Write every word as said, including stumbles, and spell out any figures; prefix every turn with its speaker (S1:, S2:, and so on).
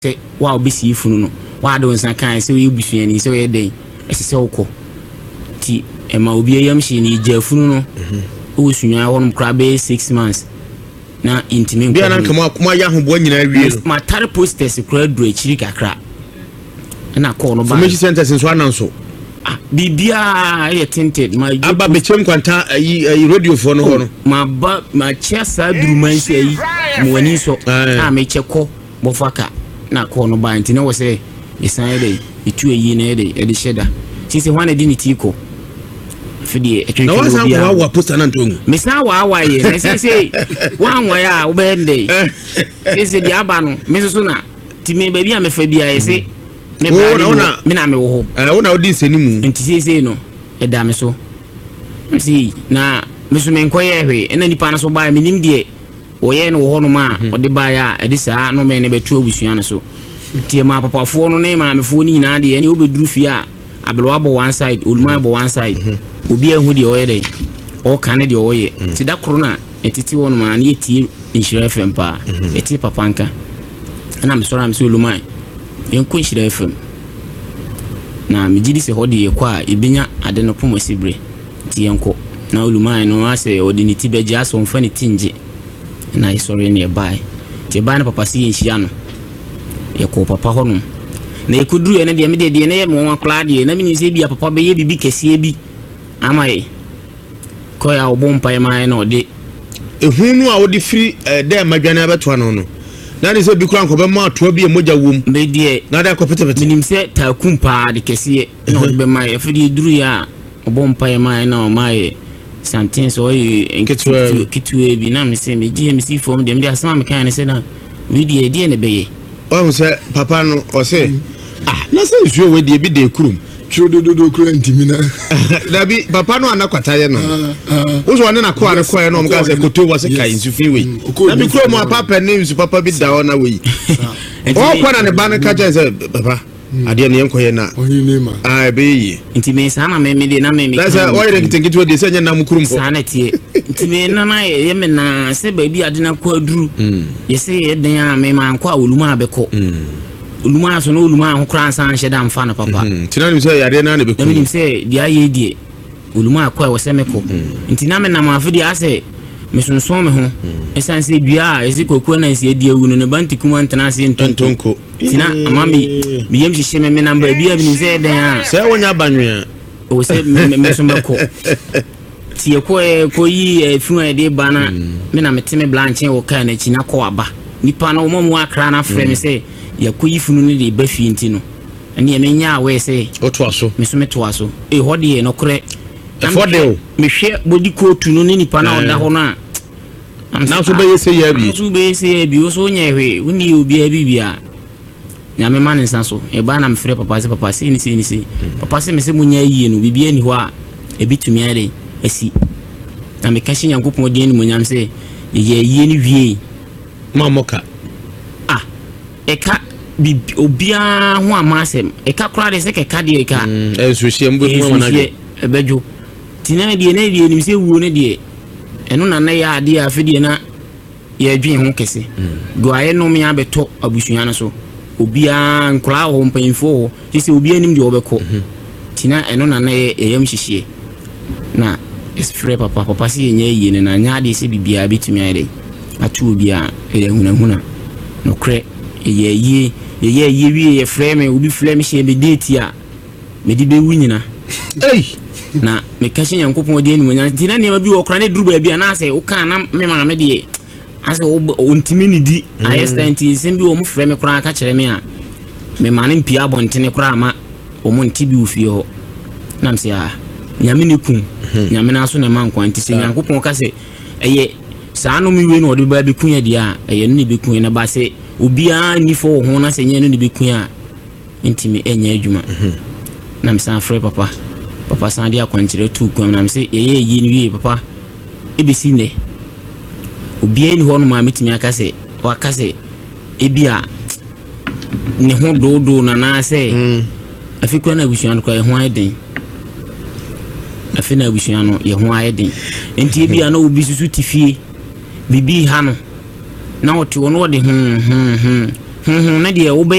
S1: say wa obisi funu no wa do nsa kan say we busuani say we den ese say wokọ ti e ma obi ayam hye ni gya funu no o sunwa won kra be six months na intimi
S2: bia na kama kuma ya ho bo nyina wie no
S1: ma tare posters kra duro chiri kakra na call no ba
S2: information center sin so ananso
S1: ah bibia e tinted ma
S2: aba be chem kwanta ayi radio fo no ho no
S1: ma ba ma chia sa duru man say yi mo ani so ah me cheko bofaka na call no ba ntine wo say isan dey itu eyi na dey e de sheda ti se wana di ni tiko fidi e
S2: na wasa wa wa poster na ntongu
S1: misa wa wa ye na se se wa nwa ya wo be ndey se se di aba no me so na ti me ba bia me fa bia ye se me ba me na me wo ho
S2: eh wo na odi nsanimu
S1: nti se se no e da me so si na me so me nkoye hwe ena nipa na so ba me nim de wo ye no wo ho no ma o de ba ya e de saa no me ne betu obusua no so ti ma papa fo no ne ma me fo ni nyina de ene obeduru fi a abelwa bo one side oluma bo one side obi ehu de oye de o kan de oye ti da corona etiti won ma na eti inshira F M pa eti papa nka na me sora me so oluma yenko inshira F M na me gidi se hodi ekwa ebenya ade no pomo sibre ti yenko na oluma no ase odiniti beje aso mfa ne tinje na isore ne bai ti bai na papa si yenhia no yeko papa hono na ekuduru ene de me de de ne mo akla de na me se bia papa be ye bibi kese bi amaye ko ya obompa mai na ode
S2: ehunu a odi free de madwane abeto no no na ne se bi kura nkobe ma ato bi emoja wom
S1: be de
S2: na da kopete pete
S1: minim se ta kumpa de kese na ode be mai afidi duru ya obompa mai na o mai santin so yi kitu kitu bi na me se me die me si form de me asama me kan ne se na video de ne be ye
S2: o se papa no o se ah na se nsuo we de bi de kurum
S3: chodododo kura ntimi na
S2: dabi papa no anakwata ye no wo so wane na ko are ko ye no mka se koto wo se kai nsu fi we na bi kuro mo papa ne nsu papa bi da ona we o kwa na ne ba ne ka je se papa ade ne yenko ye na
S3: ohini ma
S2: ah be yi
S1: nti me sana me me de na me me
S2: na se o ye ngitingi to de se nya na mu kurum ko
S1: sana tie nti me na na ye me na se ba bi ade na ko aduru ye se ye den a me ma nko a oluma abeko oluma so no oluma ho kran san hye mfa na papa
S2: tina nim se yade na ne be ku
S1: nim se dia ye die oluma akwa wo se meko nti na me na ma afidi ase me sonson me ho esan se bia ezi kokko na se die wu no ne banti kuma ntana se
S2: ntontonko
S1: tina amami me yem hye me me namba bia bi ni se den a
S2: se wonya banwe
S1: o se me so meko ti e ko e ko yi fun e de bana me na me teme blanche wo kan na chi na ko aba nipa na wo mo akra na frɛ me se yakoyi funu ne de ba fi ntino ene me nya we se
S2: oto aso
S1: me so me to aso e hode no kore
S2: fode o
S1: me hwe body coat no ne nipa na oda ho na
S2: na so be yese ya bi
S1: so be yese ya bi so nya hwe woni obi abi bia nya me man nsa so e ba na me frɛ papa se papa se ni se ni se papa se me se munya yie no bibia ni ho a e bitumi ade asi na me ka hye nyankopon de ni munyam se ye yie ni wie
S2: mamoka
S1: ah eka bi obia ho amasem eka kora de se keka de eka
S2: eh so hye mbo mo na de
S1: ebejo tina de na de nim se wuo ne de eno na na ya ade afidi na ya adwen ho kese do aye no me abeto abusua no so obia nkora ho mpanfo ho se obia nim de obeko tina eno na na yam hihie na esfre papa papa si yenye yi ne na nya de se bibia bitumi aye atu obia e huna huna no kre ye ye ye ye wie ye frame obi frame hye be date a me di be wunyina
S2: ei
S1: na me ka hye yankopon de ni munya tina ne ma bi wo kra ne duru ba bia na ase wo kan na me ma me de ase wo ntimi ni di ayestenti sem bi wo mu frame kra ka kire me a me ma ne mpia bontene kra ma wo mu ntibi wo fie ho na mse a nyame ne kun nyame na so ne man kwanti se yankopon ka se eye saa no mi we no de ba be kun ya dia eye no ne be kun na ba se obia ni fo ho na se nyane no be kun a ntimi enya adwuma na msa afre papa papa san dia kwankyere tu kwam na mse eye yi ni wie papa ebisi ne obia ni ho no ma metimi aka se waka se ebia ne ho dodo na na se afikwa na busuan ko e ho ayden afina busuan no ye ho ayden enti ebia na obi susu tifie bibi ha no na wote wono de hm hm hm honhom na deɛ wo